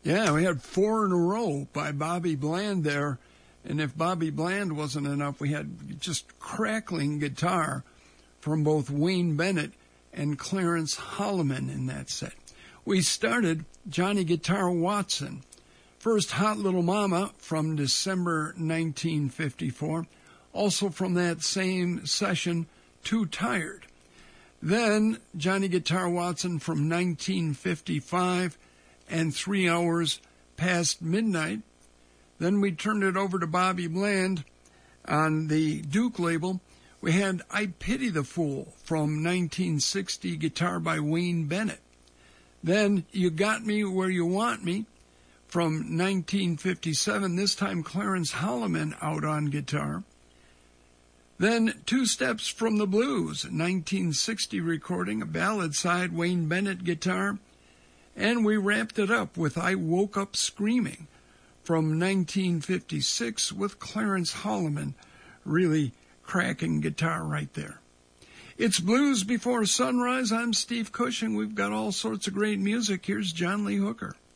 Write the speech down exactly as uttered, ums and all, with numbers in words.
Yeah, we had four in a row by Bobby Bland there. And if Bobby Bland wasn't enough, we had just crackling guitar from both Wayne Bennett and Clarence Holloman in that set. We started Johnny Guitar Watson. First, Hot Little Mama from December nineteen fifty-four. Also from that same session, Too Tired. Then Johnny Guitar Watson from nineteen fifty-five and Three Hours Past Midnight. Then we turned it over to Bobby Bland on the Duke label. We had I Pity the Fool from nineteen sixty, guitar by Wayne Bennett. Then You Got Me Where You Want Me from nineteen fifty-seven, this time Clarence Holloman out on guitar. Then Two Steps from the Blues, nineteen sixty recording, a ballad side, Wayne Bennett guitar. And we wrapped it up with I Woke Up Screaming from nineteen fifty-six with Clarence Holloman, really cracking guitar right there. It's Blues Before Sunrise. I'm Steve Cushing. We've got all sorts of great music. Here's John Lee Hooker.